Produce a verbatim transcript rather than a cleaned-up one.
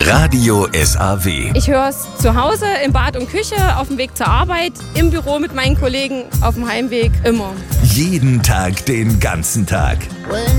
Radio S A W. Ich höre es zu Hause, im Bad und Küche, auf dem Weg zur Arbeit, im Büro mit meinen Kollegen, auf dem Heimweg, immer. Jeden Tag, den ganzen Tag.